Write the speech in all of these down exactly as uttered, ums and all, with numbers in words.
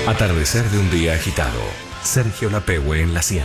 Atardecer de un día agitado. Sergio Lapehue en la cien.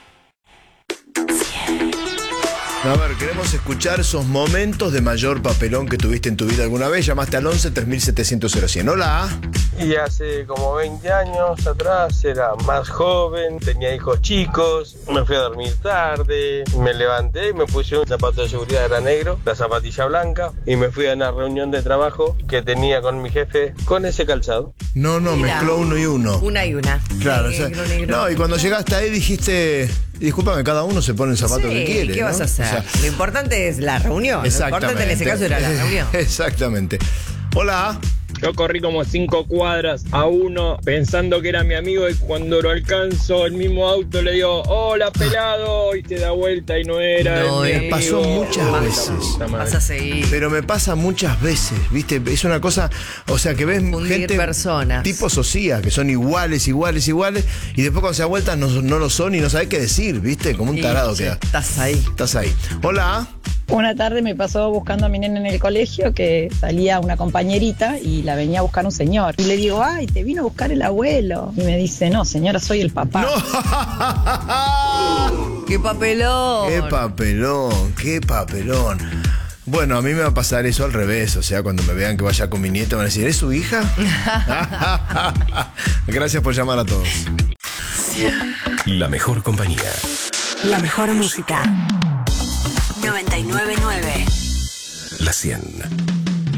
A ver, queremos escuchar esos momentos de mayor papelón que tuviste en tu vida alguna vez. Llamaste al once tres mil setecientos cero cien. Hola. Y hace como veinte años atrás era más joven, tenía hijos chicos, me fui a dormir tarde, me levanté y me puse un zapato de seguridad, era negro, la zapatilla blanca, y me fui a una reunión de trabajo que tenía con mi jefe con ese calzado. No, no, Mira. mezcló uno y uno. Una y una. Claro, o sea, Negro, negro. no, y cuando llegaste ahí dijiste, discúlpame, cada uno se pone el zapato Sí, que quiere. ¿qué ¿no? vas a hacer? O sea, Lo importante es la reunión. Lo importante en ese caso era la reunión. Exactamente. Hola. Yo corrí como cinco cuadras a uno pensando que era mi amigo y cuando lo alcanzo el mismo auto le digo hola pelado y se da vuelta y no era No, mi me amigo. pasó muchas Puta veces. madre. Vas a seguir. Pero me pasa muchas veces, ¿viste? Es una cosa, o sea, que ves Confundir gente, personas. tipo Socia, que son iguales, iguales, iguales, y después cuando se da vuelta no, no lo son y no sabes qué decir, ¿viste? Como un Sí, tarado sí, queda. Estás ahí. Estás ahí. Hola. Una tarde me pasó buscando a mi nena en el colegio que salía una compañerita y la venía a buscar un señor. Y le digo, ay, te vino a buscar el abuelo. Y me dice, no, señora, soy el papá. ¡No! ¡Qué papelón! ¡Qué papelón! ¡Qué papelón! Bueno, a mí me va a pasar eso al revés. O sea, cuando me vean que vaya con mi nieto, van a decir, ¿es su hija? Gracias por llamar a todos. La mejor compañía. La mejor música. noventa y nueve punto nueve. La cien.